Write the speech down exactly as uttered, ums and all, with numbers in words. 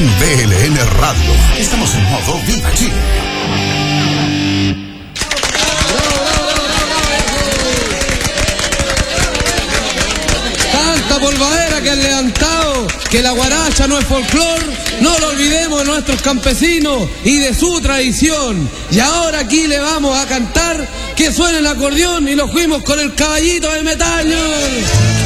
En B L N Radio, estamos en modo Viva Chile. Tanta polvadera que han levantado, que la guaracha no es folclor, no lo olvidemos de nuestros campesinos y de su tradición. Y ahora aquí le vamos a cantar que suene el acordeón y nos fuimos con el caballito de metal.